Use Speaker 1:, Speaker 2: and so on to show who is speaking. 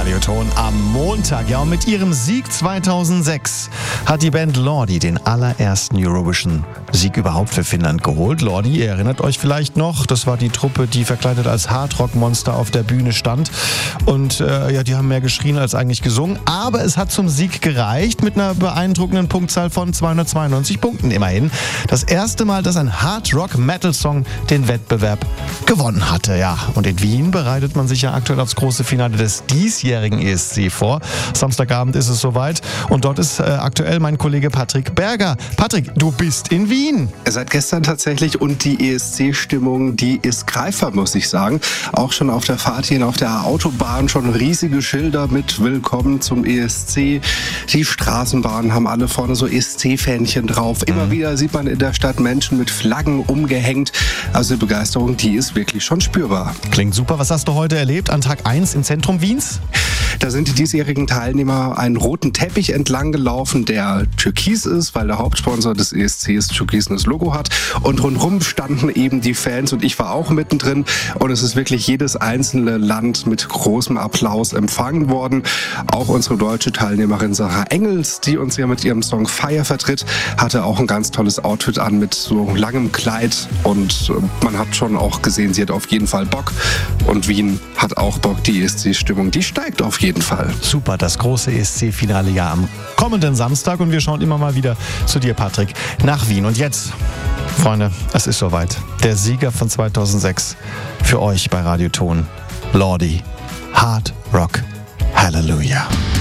Speaker 1: Radioton am Montag. Ja, und mit ihrem Sieg 2006 hat die Band Lordi den allerersten Eurovision-Sieg überhaupt für Finnland geholt. Lordi, ihr erinnert euch vielleicht noch, das war die Truppe, die verkleidet als Hardrock-Monster auf der Bühne stand. Und die haben mehr geschrien als eigentlich gesungen. Aber es hat zum Sieg gereicht mit einer beeindruckenden Punktzahl von 292 Punkten immerhin. Das erste Mal, dass ein Hard-Rock-Metal-Song den Wettbewerb gewonnen hatte. Ja, und in Wien bereitet man sich ja aktuell aufs große Finale des diesjährigen ESC vor. Samstagabend ist es soweit und dort ist aktuell mein Kollege Patrick Berger. Patrick, du bist in Wien.
Speaker 2: Seit gestern tatsächlich und die ESC-Stimmung, die ist greifbar, muss ich sagen. Auch schon auf der Fahrt hier auf der Autobahn schon riesige Schilder mit Willkommen zum ESC. Die Straßenbahnen haben alle vorne so ESC-Fähnchen drauf. Immer wieder sieht man in der Stadt Menschen mit Flaggen umgehängt. Also die Begeisterung, die ist wirklich schon spürbar.
Speaker 1: Klingt super. Was hast du heute erlebt an Tag 1 im Zentrum Wiens?
Speaker 2: Da sind die diesjährigen Teilnehmer einen roten Teppich entlang gelaufen, der türkis ist, weil der Hauptsponsor des ESCs türkises Logo hat. Und rundherum standen eben die Fans und ich war auch mittendrin. Und es ist wirklich jedes einzelne Land mit großem Applaus empfangen worden. Auch unsere deutsche Teilnehmerin Sarah Engels, die uns ja mit ihrem Song Fire vertritt, hatte auch ein ganz tolles Outfit an mit so langem Kleid. Und man hat schon auch gesehen, sie hat auf jeden Fall Bock. Und Wien hat auch Bock. Die ESC-Stimmung, die steigt auf jeden Fall.
Speaker 1: Super, das große ESC-Finale ja am kommenden Samstag und wir schauen immer mal wieder zu dir, Patrick, nach Wien. Und jetzt, Freunde, es ist soweit. Der Sieger von 2006 für euch bei Radioton, Lordi, Hard Rock, Hallelujah.